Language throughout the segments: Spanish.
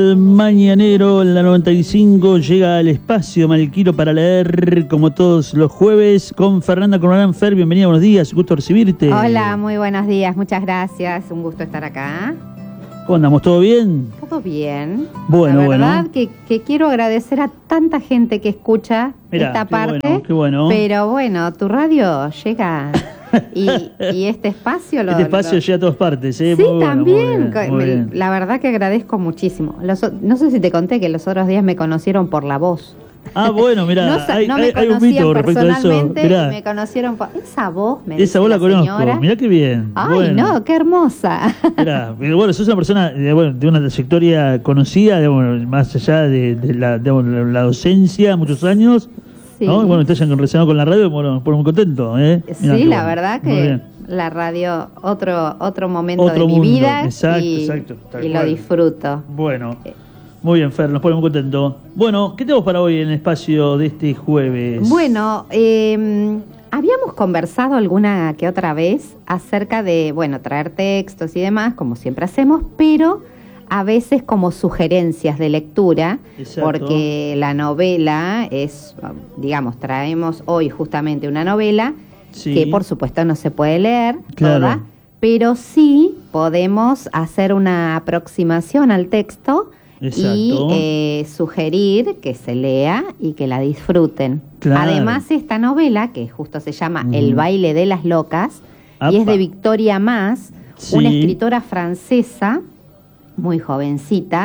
Mañanero en la 95 llega al espacio Malquiro para leer como todos los jueves con Fernanda Corbalán. Fer, bienvenida, buenos días, gusto recibirte. Hola, muy buenos días, muchas gracias, un gusto estar acá. ¿Cómo andamos? ¿Todo bien? Todo bien. Bueno, la verdad que quiero agradecer a tanta gente que escucha esta parte. Qué bueno. Pero bueno, tu radio llega y este espacio este espacio llega a todas partes, ¿eh? Sí, muy bueno, también. Muy bien. La verdad que agradezco muchísimo. No sé si te conté que los otros días me conocieron por la voz. Ah, bueno, mirá, no me hay un mito respecto a eso. Personalmente me conocieron por esa voz. Esa voz la conozco, señora. Mirá qué bien. Ay, bueno. no, qué hermosa. Mirá, bueno, sos una persona de una trayectoria conocida, digamos, más allá de la docencia, muchos años. Sí. ¿No? Bueno, te hayan relacionado con la radio, bueno, me pone muy contento. Mirá, sí, la bueno. verdad que la radio, otro momento otro de mi mundo. vida. Exacto. Y lo disfruto. Bueno. Muy bien, Fer, nos pone muy contento. Bueno, ¿qué tenemos para hoy en el espacio de este jueves? Bueno, habíamos conversado alguna que otra vez acerca de, traer textos y demás, como siempre hacemos, pero a veces como sugerencias de lectura. Exacto. Porque la novela es, digamos, traemos hoy justamente una novela que por supuesto no se puede leer toda, pero sí podemos hacer una aproximación al texto. Exacto. Y sugerir que se lea y que la disfruten. Claro. Además, esta novela, que justo se llama El baile de las locas, y es de Victoria Mas, una escritora francesa, muy jovencita,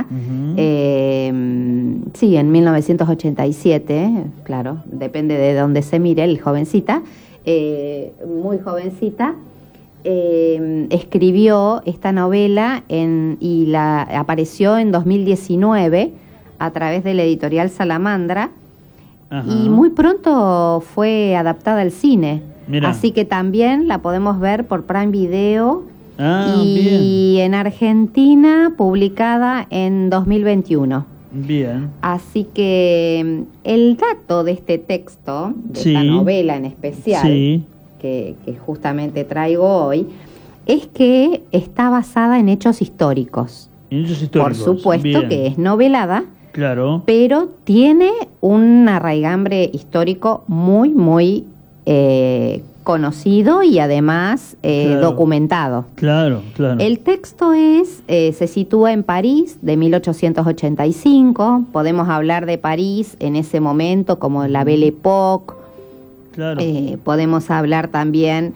en 1987, claro, depende de dónde se mire, el jovencita, muy jovencita. Escribió esta novela y la apareció en 2019 a través de la editorial Salamandra. Ajá. Y muy pronto fue adaptada al cine. Mirá. Así que también la podemos ver por Prime Video y en Argentina publicada en 2021. Bien. Así que el dato de este texto, de esta novela en especial, que justamente traigo hoy, es que está basada en hechos históricos. Por supuesto que es novelada, pero tiene un arraigambre histórico muy, muy conocido y además documentado. Claro. El texto se sitúa en París de 1885. Podemos hablar de París en ese momento como la Belle Époque. Podemos hablar también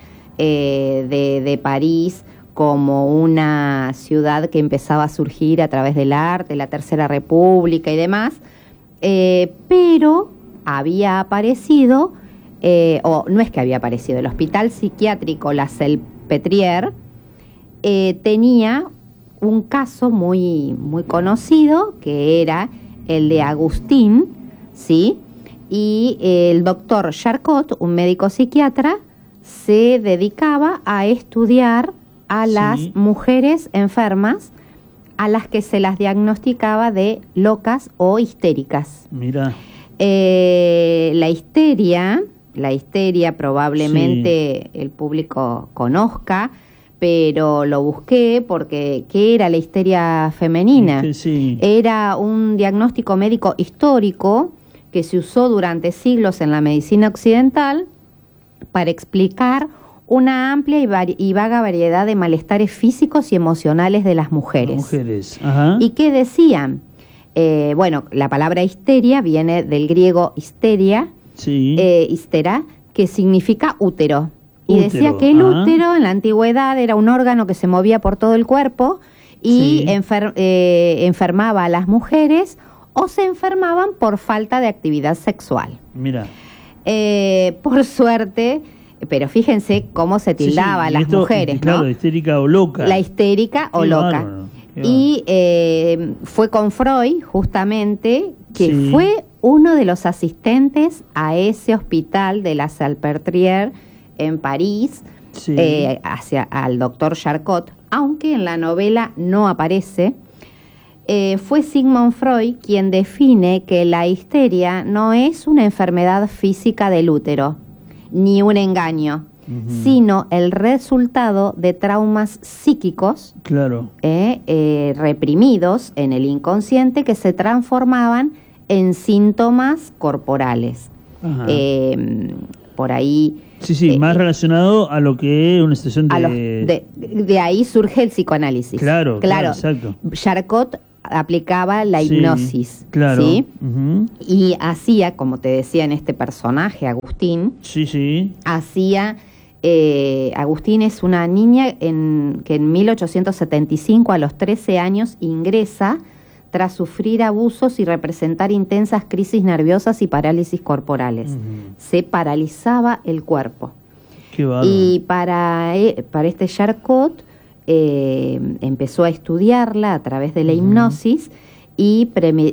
de París como una ciudad que empezaba a surgir a través del arte, la Tercera República y demás, pero había aparecido, o no es que había aparecido, el Hospital Psiquiátrico La Salpêtrière tenía un caso muy, muy conocido, que era el de Agustín, ¿sí? Y el doctor Charcot, un médico psiquiatra, se dedicaba a estudiar a las mujeres enfermas a las que se las diagnosticaba de locas o histéricas. Mira. La histeria probablemente el público conozca, pero lo busqué porque ¿qué era la histeria femenina? Era un diagnóstico médico histórico que se usó durante siglos en la medicina occidental para explicar una amplia y vaga variedad de malestares físicos y emocionales de las mujeres. Ajá. ¿Y qué decían? La palabra histeria viene del griego histeria, histera, que significa útero. Y decía que el útero en la antigüedad era un órgano que se movía por todo el cuerpo y enfermaba a las mujeres o se enfermaban por falta de actividad sexual. Mira. Por suerte, pero fíjense cómo se tildaba a las mujeres, claro, ¿no? Histérica o loca. La histérica o loca. Y fue con Freud, justamente, que fue uno de los asistentes a ese hospital de la Salpêtrière en París, al doctor Charcot, aunque en la novela no aparece. Fue Sigmund Freud quien define que la histeria no es una enfermedad física del útero, ni un engaño, sino el resultado de traumas psíquicos reprimidos en el inconsciente que se transformaban en síntomas corporales. Por ahí... Sí, más relacionado a lo que es una situación de... De ahí surge el psicoanálisis. Claro, exacto. Charcot aplicaba la hipnosis, claro. ¿sí? Y hacía, como te decía en este personaje, Agustín, hacía... Agustín es una niña que en 1875, a los 13 años, ingresa tras sufrir abusos y representar intensas crisis nerviosas y parálisis corporales. Se paralizaba el cuerpo. Qué bárbaro. Y para este Charcot empezó a estudiarla a través de la hipnosis y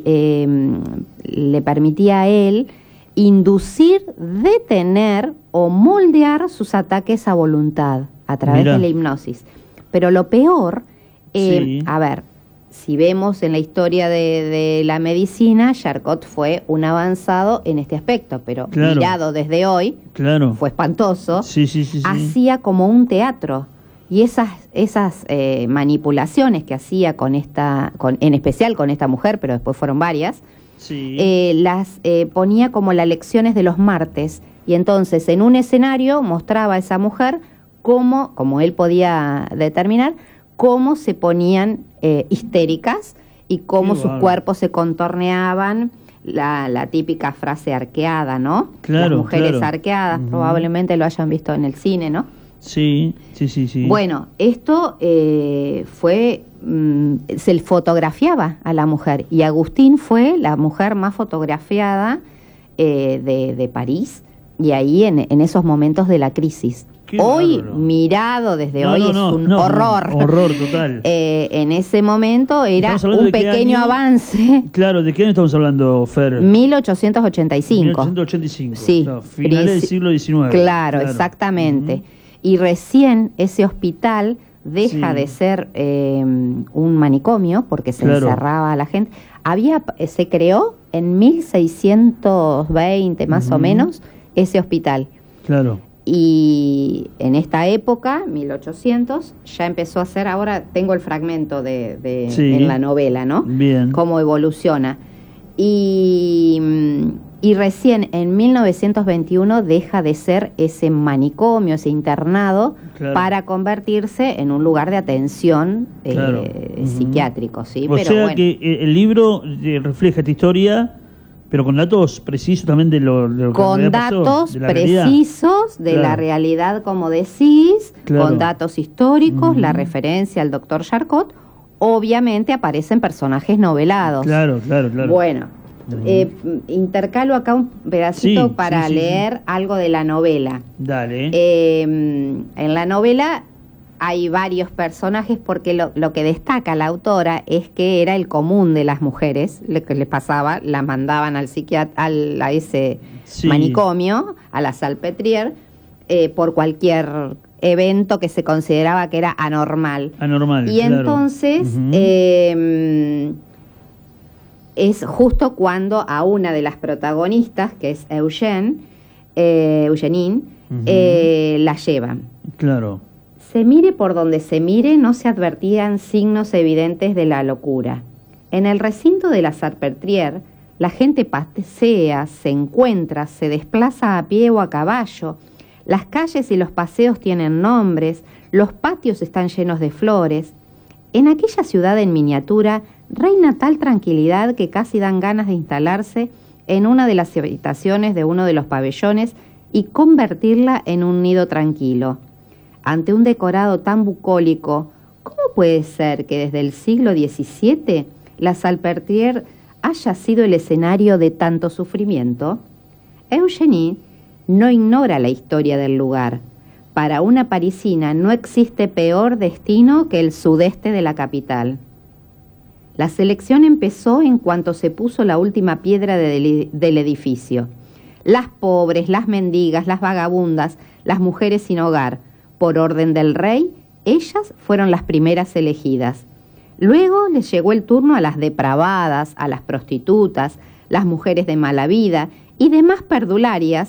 le permitía a él inducir, detener o moldear sus ataques a voluntad a través de la hipnosis. Pero lo peor, a ver, si vemos en la historia de la medicina, Charcot fue un avanzado en este aspecto, pero mirado desde hoy, fue espantoso. Hacía como un teatro. Y esas manipulaciones que hacía en especial con esta mujer, pero después fueron varias, las ponía como las lecciones de los martes. Y entonces en un escenario mostraba a esa mujer como él podía determinar, cómo se ponían histéricas y cómo sus cuerpos se contorneaban, la típica frase arqueada, ¿no? Las mujeres arqueadas, probablemente lo hayan visto en el cine, ¿no? Sí. Bueno, esto fue, se fotografiaba a la mujer, y Agustín fue la mujer más fotografiada de París, y ahí en esos momentos de la crisis. Hoy, mirado desde hoy, es un horror. Horror total. En ese momento era un pequeño avance. Claro, ¿de qué año estamos hablando, Fer? 1885. 1885. Sí. No, finales del siglo XIX. Claro, exactamente. Y recién ese hospital deja de ser un manicomio, porque se encerraba a la gente. Se creó en 1620 más o menos ese hospital. Claro. Y en esta época, 1800, ya empezó a ser, ahora tengo el fragmento en la novela, ¿no? Bien. Cómo evoluciona. Y recién en 1921 deja de ser ese manicomio, ese internado, para convertirse en un lugar de atención psiquiátrico, ¿sí? O sea que el libro refleja esta historia, pero con datos precisos también de lo que con datos precisos de la realidad, como decís, con datos históricos, la referencia al doctor Charcot. Obviamente aparecen personajes novelados. Claro. Bueno, intercalo acá un pedacito para leer algo de la novela. Dale. En la novela hay varios personajes, porque lo que destaca la autora es que era el común de las mujeres, lo que les pasaba, las mandaban al psiquiatra, a ese manicomio, a la Salpêtrière, por cualquier evento que se consideraba que era anormal. Y entonces es justo cuando a una de las protagonistas, que es Eugénie, la llevan. Claro. Se mire por donde se mire, no se advertían signos evidentes de la locura. En el recinto de la Salpêtrière, la gente pasea, se encuentra, se desplaza a pie o a caballo. Las calles y los paseos tienen nombres, los patios están llenos de flores. En aquella ciudad en miniatura reina tal tranquilidad que casi dan ganas de instalarse en una de las habitaciones de uno de los pabellones y convertirla en un nido tranquilo. Ante un decorado tan bucólico, ¿cómo puede ser que desde el siglo XVII la Salpêtrière haya sido el escenario de tanto sufrimiento? Eugénie no ignora la historia del lugar. Para una parisina no existe peor destino que el sudeste de la capital. La selección empezó en cuanto se puso la última piedra del edificio. Las pobres, las mendigas, las vagabundas, las mujeres sin hogar, por orden del rey, ellas fueron las primeras elegidas. Luego les llegó el turno a las depravadas, a las prostitutas, las mujeres de mala vida y demás perdularias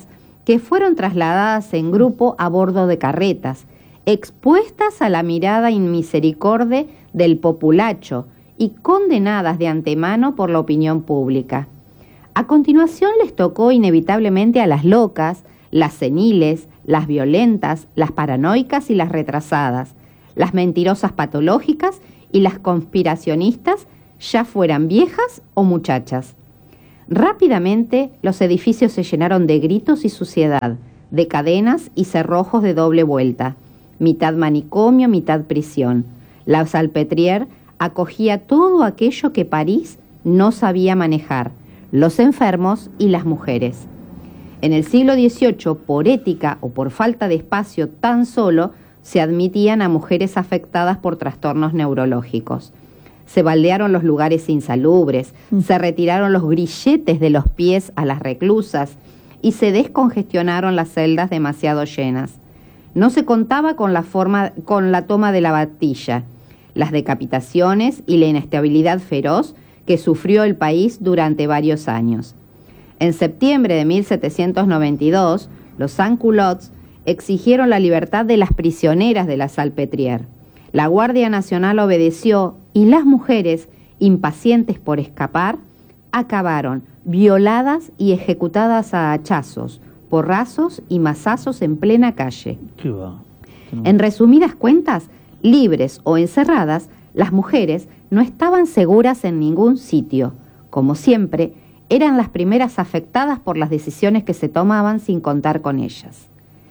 que fueron trasladadas en grupo a bordo de carretas, expuestas a la mirada inmisericordia del populacho y condenadas de antemano por la opinión pública. A continuación les tocó inevitablemente a las locas, las seniles, las violentas, las paranoicas y las retrasadas, las mentirosas patológicas y las conspiracionistas, ya fueran viejas o muchachas. Rápidamente los edificios se llenaron de gritos y suciedad, de cadenas y cerrojos de doble vuelta, mitad manicomio, mitad prisión. La Salpêtrière acogía todo aquello que París no sabía manejar, los enfermos y las mujeres. En el siglo XVIII, por ética o por falta de espacio tan solo, se admitían a mujeres afectadas por trastornos neurológicos. Se baldearon los lugares insalubres, se retiraron los grilletes de los pies a las reclusas y se descongestionaron las celdas demasiado llenas. No se contaba con la toma de la Bastilla, las decapitaciones y la inestabilidad feroz que sufrió el país durante varios años. En septiembre de 1792, los sans-culottes exigieron la libertad de las prisioneras de la Salpêtrière. La Guardia Nacional obedeció y las mujeres, impacientes por escapar, acabaron violadas y ejecutadas a hachazos, porrazos y mazazos en plena calle. ¿Qué va? En resumidas cuentas, libres o encerradas, las mujeres no estaban seguras en ningún sitio. Como siempre, eran las primeras afectadas por las decisiones que se tomaban sin contar con ellas.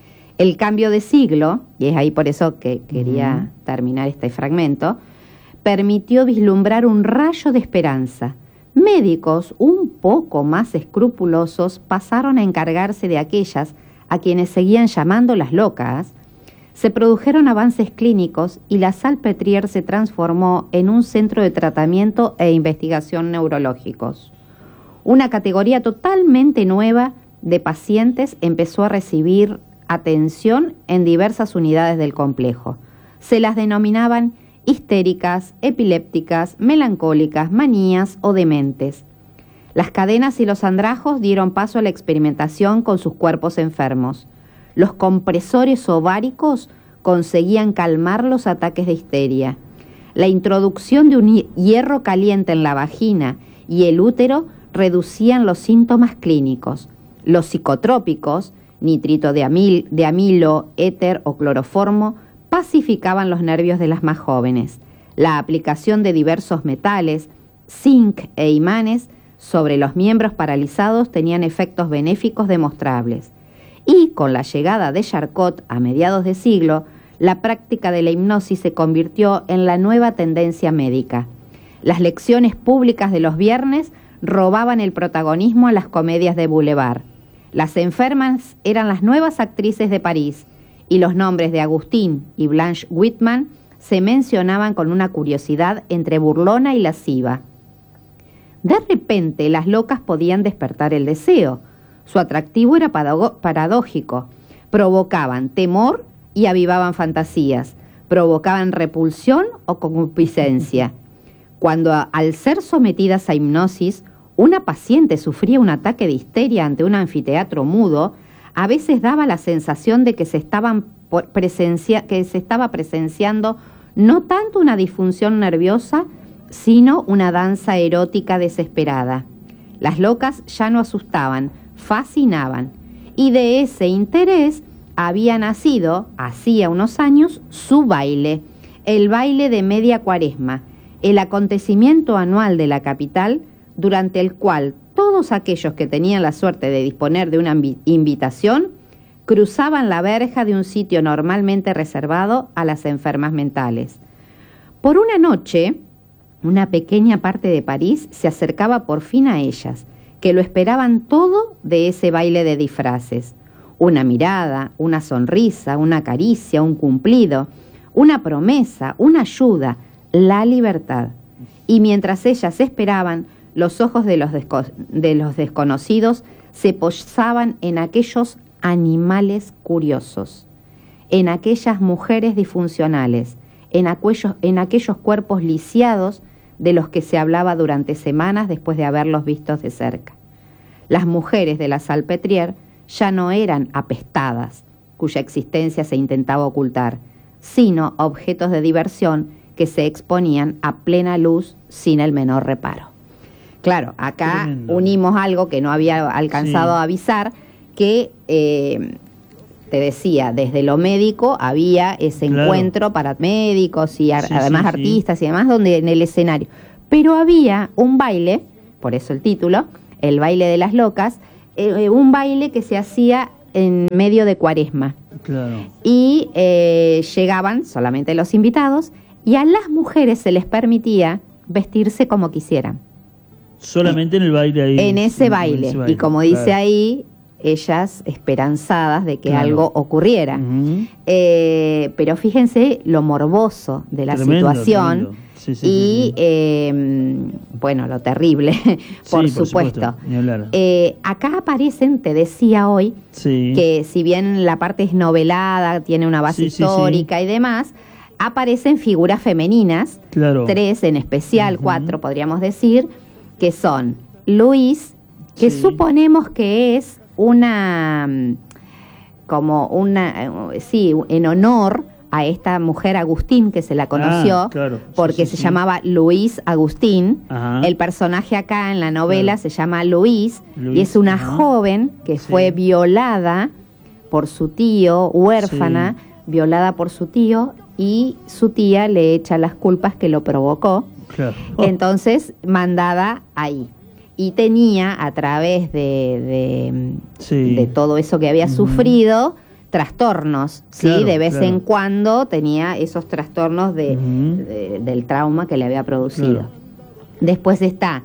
El cambio de siglo, y es ahí por eso que quería terminar este fragmento, permitió vislumbrar un rayo de esperanza. Médicos un poco más escrupulosos pasaron a encargarse de aquellas a quienes seguían llamando las locas. Se produjeron avances clínicos y la Salpêtrière se transformó en un centro de tratamiento e investigación neurológicos. Una categoría totalmente nueva de pacientes empezó a recibir atención en diversas unidades del complejo. Se las denominaban histéricas, epilépticas, melancólicas, manías o dementes. Las cadenas y los andrajos dieron paso a la experimentación con sus cuerpos enfermos. Los compresores ováricos conseguían calmar los ataques de histeria. La introducción de un hierro caliente en la vagina y el útero reducían los síntomas clínicos. Los psicotrópicos, nitrito de amilo, éter o cloroformo, pacificaban los nervios de las más jóvenes. La aplicación de diversos metales, zinc e imanes sobre los miembros paralizados tenían efectos benéficos demostrables. Y con la llegada de Charcot a mediados de siglo, la práctica de la hipnosis se convirtió en la nueva tendencia médica. Las lecciones públicas de los viernes robaban el protagonismo a las comedias de boulevard. Las enfermas eran las nuevas actrices de París y los nombres de Agustín y Blanche Whitman se mencionaban con una curiosidad entre burlona y lasciva. De repente las locas podían despertar el deseo. Su atractivo era paradójico. Provocaban temor y avivaban fantasías. Provocaban repulsión o concupiscencia. Cuando al ser sometidas a hipnosis, una paciente sufría un ataque de histeria ante un anfiteatro mudo, a veces daba la sensación de que se estaba presenciando no tanto una disfunción nerviosa, sino una danza erótica desesperada. Las locas ya no asustaban, fascinaban, y de ese interés había nacido, hacía unos años, su baile, el baile de media cuaresma, el acontecimiento anual de la capital, durante el cual todos aquellos que tenían la suerte de disponer de una invitación cruzaban la verja de un sitio normalmente reservado a las enfermas mentales. Por una noche, una pequeña parte de París se acercaba por fin a ellas, que lo esperaban todo de ese baile de disfraces. Una mirada, una sonrisa, una caricia, un cumplido, una promesa, una ayuda, la libertad. Y mientras ellas esperaban, los ojos de los desconocidos se posaban en aquellos animales curiosos, en aquellas mujeres disfuncionales, en aquellos cuerpos lisiados de los que se hablaba durante semanas después de haberlos visto de cerca. Las mujeres de la Salpêtrière ya no eran apestadas, cuya existencia se intentaba ocultar, sino objetos de diversión que se exponían a plena luz sin el menor reparo. Claro, acá tremendo. Unimos algo que no había alcanzado a avisar, que te decía, desde lo médico había ese encuentro para médicos y además artistas y demás, donde en el escenario. Pero había un baile, por eso el título, el baile de las locas, un baile que se hacía en medio de Cuaresma. Claro. Y llegaban solamente los invitados y a las mujeres se les permitía vestirse como quisieran. Solamente en el baile ahí. En ese baile. Y como dice ahí, ellas esperanzadas de que algo ocurriera. Pero fíjense lo morboso de la situación. Y bueno, lo terrible, por supuesto. Acá aparecen, te decía hoy, que si bien la parte es novelada, tiene una base histórica y demás, aparecen figuras femeninas, 3 en especial, 4 podríamos decir, que son Luis, que suponemos que es una, como una, en honor a esta mujer Agustín, que se la conoció, porque se llamaba Luis Agustín. El personaje acá en la novela se llama Luis, y es una joven que fue violada por su tío, huérfana, violada por su tío, y su tía le echa las culpas que lo provocó. Entonces, mandada ahí. Y tenía, a través de todo eso que había sufrido, trastornos, de vez en cuando tenía esos trastornos del trauma que le había producido. Después está,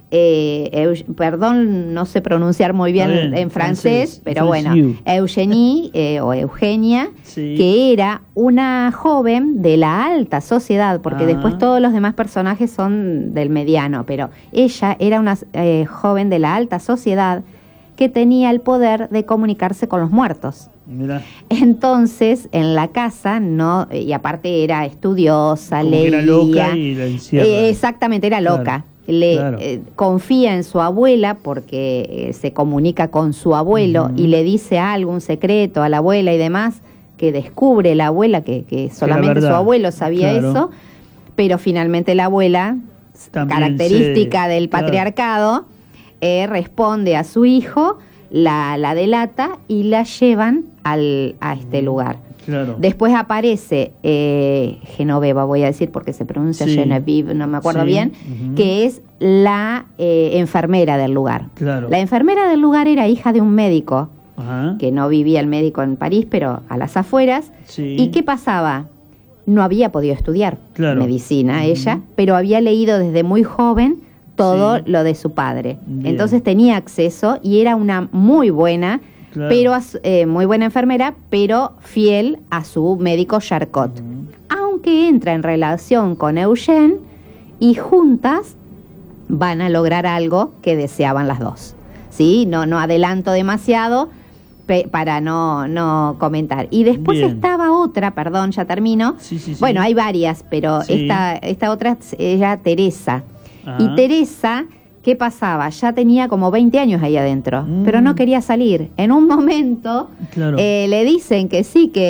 perdón, no sé pronunciar muy bien en francés, pero bueno, Eugenie o Eugenia, que era una joven de la alta sociedad, porque después todos los demás personajes son del mediano, pero ella era una joven de la alta sociedad que tenía el poder de comunicarse con los muertos. Mirá. Entonces, en la casa, y aparte era estudiosa, leía. Era loca y la encierra. Exactamente, era loca. Confía en su abuela porque se comunica con su abuelo y le dice algo, un secreto a la abuela y demás, que descubre la abuela que solamente su abuelo sabía eso, pero finalmente la abuela, también característica del patriarcado, responde a su hijo, la delata y la llevan a este lugar. Después aparece Genoveva, voy a decir porque se pronuncia Genevieve, no me acuerdo bien, que es la enfermera del lugar. La enfermera del lugar era hija de un médico, que no vivía el médico en París, pero a las afueras. ¿Y qué pasaba? No había podido estudiar medicina ella, pero había leído desde muy joven todo lo de su padre. Entonces tenía acceso y era una muy buena, pero muy buena enfermera, pero fiel a su médico Charcot. Aunque entra en relación con Eugène y juntas van a lograr algo que deseaban las dos. ¿Sí? No adelanto demasiado para no comentar. Y después estaba otra, perdón, ya termino. Bueno, hay varias, pero esta otra era Teresa. Y Teresa, ¿qué pasaba? Ya tenía como 20 años ahí adentro, pero no quería salir. En un momento le dicen que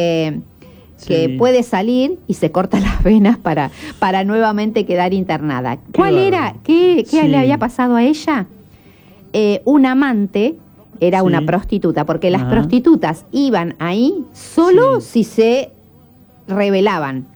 que puede salir y se corta las venas para nuevamente quedar internada. ¿Cuál era? ¿Qué le había pasado a ella? Un amante, era una prostituta, porque las prostitutas iban ahí solo si se rebelaban.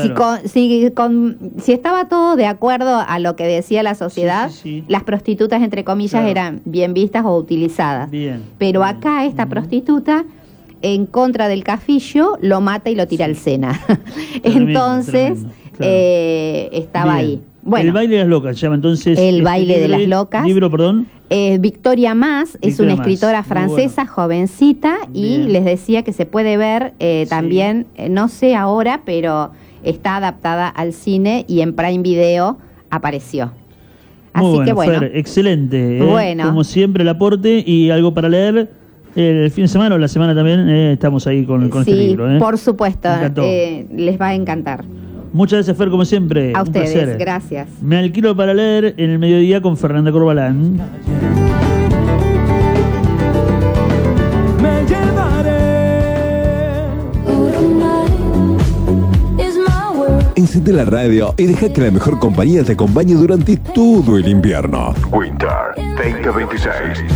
Si estaba todo de acuerdo a lo que decía la sociedad, las prostitutas, entre comillas, eran bien vistas o utilizadas. Pero acá esta prostituta, en contra del Cafillo, lo mata y lo tira al Sena. Entonces, estaba ahí. Bueno, el baile de las locas se llama entonces. El baile de las locas. Libro, perdón. Victoria Mas es una escritora francesa, jovencita, y les decía que se puede ver también, no sé ahora, pero está adaptada al cine y en Prime Video apareció. Así que bueno. Fer, excelente. Como siempre el aporte y algo para leer. El fin de semana o la semana también estamos ahí con este libro. Sí, por supuesto. Les va a encantar. Muchas gracias, Fer, como siempre. A ustedes, gracias. Me alquilo para leer en el mediodía con Fernanda Corbalán. encende la radio y deja que la mejor compañía te acompañe durante todo el invierno. Winter 2026.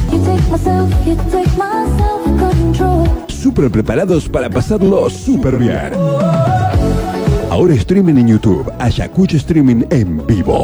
Súper preparados para pasarlo súper bien. Ahora streaming en YouTube, Ayacucho Streaming en vivo.